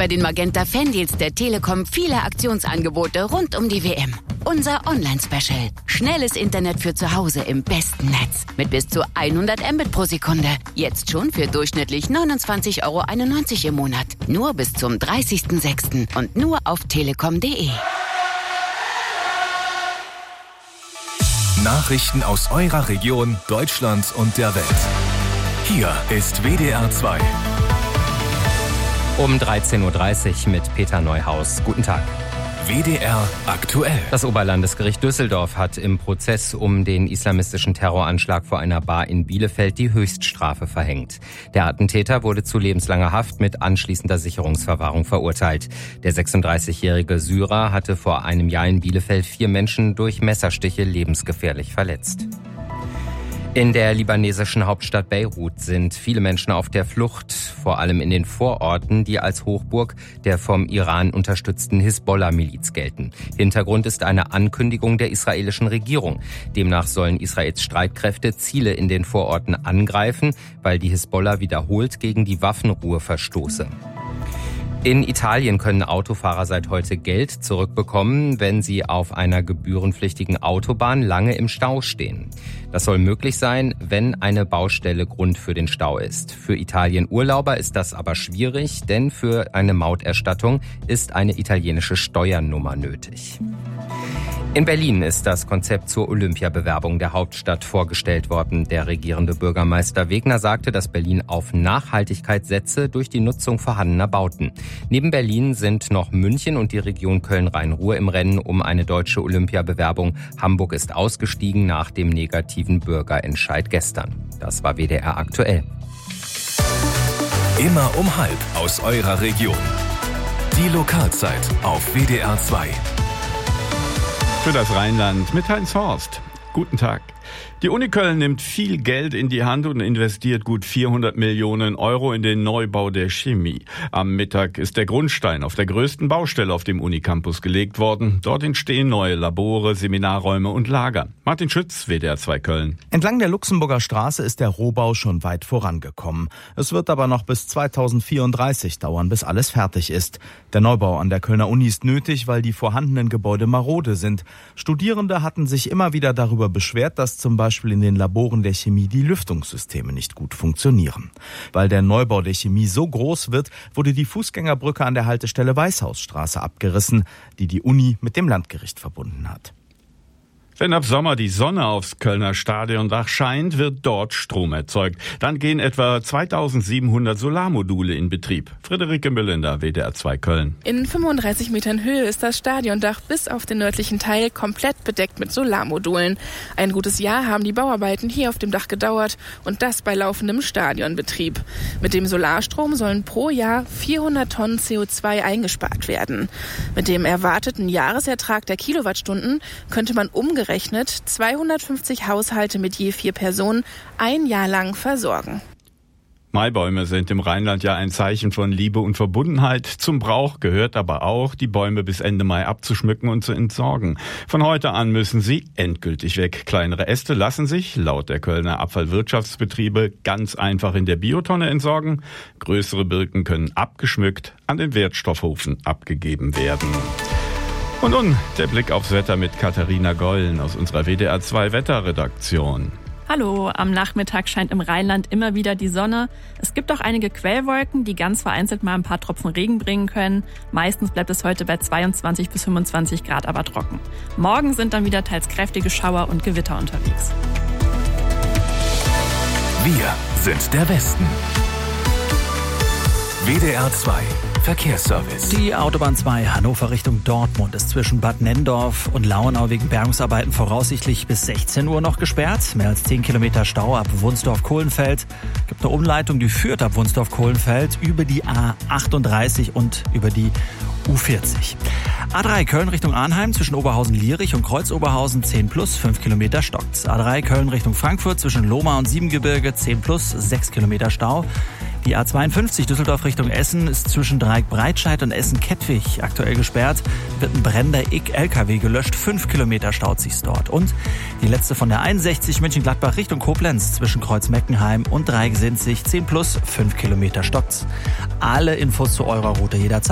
bei den Magenta Fandeals der Telekom viele Aktionsangebote rund um die WM. Unser Online-Special. Schnelles Internet für zu Hause im besten Netz. Mit bis zu 100 Mbit pro Sekunde. Jetzt schon für durchschnittlich 29,91 € im Monat. Nur bis zum 30.06. und nur auf telekom.de. Nachrichten aus eurer Region, Deutschland und der Welt. Hier ist WDR 2. Um 13.30 Uhr mit Peter Neuhaus. Guten Tag. WDR aktuell. Das Oberlandesgericht Düsseldorf hat im Prozess um den islamistischen Terroranschlag vor einer Bar in Bielefeld die Höchststrafe verhängt. Der Attentäter wurde zu lebenslanger Haft mit anschließender Sicherungsverwahrung verurteilt. Der 36-jährige Syrer hatte vor einem Jahr in Bielefeld 4 Menschen durch Messerstiche lebensgefährlich verletzt. In der libanesischen Hauptstadt Beirut sind viele Menschen auf der Flucht, vor allem in den Vororten, die als Hochburg der vom Iran unterstützten Hisbollah-Miliz gelten. Hintergrund ist eine Ankündigung der israelischen Regierung. Demnach sollen Israels Streitkräfte Ziele in den Vororten angreifen, weil die Hisbollah wiederholt gegen die Waffenruhe verstoße. In Italien können Autofahrer seit heute Geld zurückbekommen, wenn sie auf einer gebührenpflichtigen Autobahn lange im Stau stehen. Das soll möglich sein, wenn eine Baustelle Grund für den Stau ist. Für Italien-Urlauber ist das aber schwierig, denn für eine Mauterstattung ist eine italienische Steuernummer nötig. In Berlin ist das Konzept zur Olympiabewerbung der Hauptstadt vorgestellt worden. Der regierende Bürgermeister Wegner sagte, dass Berlin auf Nachhaltigkeit setze durch die Nutzung vorhandener Bauten. Neben Berlin sind noch München und die Region Köln-Rhein-Ruhr im Rennen um eine deutsche Olympiabewerbung. Hamburg ist ausgestiegen nach dem negativen Bürgerentscheid gestern. Das war WDR aktuell. Immer um 12:30 aus eurer Region. Die Lokalzeit auf WDR 2. Für das Rheinland mit Heinz Horst. Guten Tag. Die Uni Köln nimmt viel Geld in die Hand und investiert gut 400 Millionen € in den Neubau der Chemie. Am Mittag ist der Grundstein auf der größten Baustelle auf dem Unicampus gelegt worden. Dort entstehen neue Labore, Seminarräume und Lager. Martin Schütz, WDR 2 Köln. Entlang der Luxemburger Straße ist der Rohbau schon weit vorangekommen. Es wird aber noch bis 2034 dauern, bis alles fertig ist. Der Neubau an der Kölner Uni ist nötig, weil die vorhandenen Gebäude marode sind. Studierende hatten sich immer wieder darüber beschwert, dass zum Beispiel in den Laboren der Chemie die Lüftungssysteme nicht gut funktionieren. Weil der Neubau der Chemie so groß wird, wurde die Fußgängerbrücke an der Haltestelle Weißhausstraße abgerissen, die die Uni mit dem Landgericht verbunden hat. Wenn ab Sommer die Sonne aufs Kölner Stadiondach scheint, wird dort Strom erzeugt. Dann gehen etwa 2700 Solarmodule in Betrieb. Friederike Müllender, WDR 2 Köln. In 35 Metern Höhe ist das Stadiondach bis auf den nördlichen Teil komplett bedeckt mit Solarmodulen. Ein gutes Jahr haben die Bauarbeiten hier auf dem Dach gedauert und das bei laufendem Stadionbetrieb. Mit dem Solarstrom sollen pro Jahr 400 Tonnen CO2 eingespart werden. Mit dem erwarteten Jahresertrag der Kilowattstunden könnte man umgerechnet 250 Haushalte mit je 4 Personen ein Jahr lang versorgen. Maibäume sind im Rheinland ja ein Zeichen von Liebe und Verbundenheit. Zum Brauch gehört aber auch, die Bäume bis Ende Mai abzuschmücken und zu entsorgen. Von heute an müssen sie endgültig weg. Kleinere Äste lassen sich, laut der Kölner Abfallwirtschaftsbetriebe, ganz einfach in der Biotonne entsorgen. Größere Birken können abgeschmückt an den Wertstoffhofen abgegeben werden. Und nun der Blick aufs Wetter mit Katharina Gollen aus unserer WDR 2 Wetterredaktion. Hallo, am Nachmittag scheint im Rheinland immer wieder die Sonne. Es gibt auch einige Quellwolken, die ganz vereinzelt mal ein paar Tropfen Regen bringen können. Meistens bleibt es heute bei 22 bis 25 Grad aber trocken. Morgen sind dann wieder teils kräftige Schauer und Gewitter unterwegs. Wir sind der Westen. WDR 2 Verkehrsservice. Die Autobahn 2 Hannover Richtung Dortmund ist zwischen Bad Nenndorf und Lauenau wegen Bergungsarbeiten voraussichtlich bis 16 Uhr noch gesperrt. Mehr als 10 Kilometer Stau ab Wunsdorf-Kohlenfeld. Gibt eine Umleitung, die führt ab Wunsdorf-Kohlenfeld über die A38 und über die U40. A3 Köln Richtung Arnheim zwischen Oberhausen-Lierich und Kreuz-Oberhausen 10 plus, 5 Kilometer stockt. A3 Köln Richtung Frankfurt zwischen Lohmar und Siebengebirge 10 plus, 6 Kilometer Stau. Die A52 Düsseldorf Richtung Essen ist zwischen Dreieck-Breitscheid und Essen-Kettwig aktuell gesperrt. Wird ein brennender LKW gelöscht. 5 Kilometer staut sich's dort. Und die letzte von der 61 München-Gladbach Richtung Koblenz zwischen Kreuz-Meckenheim und Dreieck-Sinzig 10 plus, 5 Kilometer stockt's. Alle Infos zu eurer Route jederzeit